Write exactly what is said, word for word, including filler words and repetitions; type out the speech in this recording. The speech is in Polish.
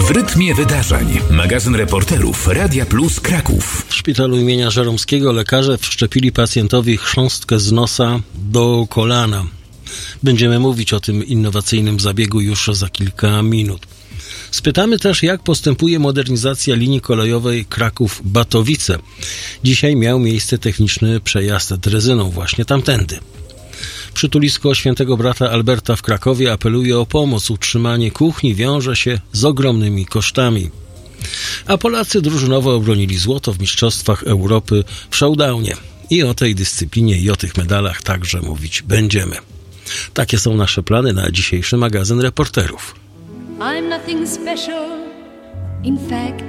W rytmie wydarzeń. Magazyn reporterów Radia Plus Kraków. W szpitalu imienia Żeromskiego lekarze wszczepili pacjentowi chrząstkę z nosa do kolana. Będziemy mówić o tym innowacyjnym zabiegu już za kilka minut. Spytamy też, jak postępuje modernizacja linii kolejowej Kraków-Batowice. Dzisiaj miał miejsce techniczny przejazd drezyną właśnie tamtędy. Przytulisko Świętego Brata Alberta w Krakowie apeluje o pomoc. Utrzymanie kuchni wiąże się z ogromnymi kosztami. A Polacy drużynowo obronili złoto w Mistrzostwach Europy w showdownie. I o tej dyscyplinie i o tych medalach także mówić będziemy. Takie są nasze plany na dzisiejszy magazyn reporterów. I'm nothing special. In fact,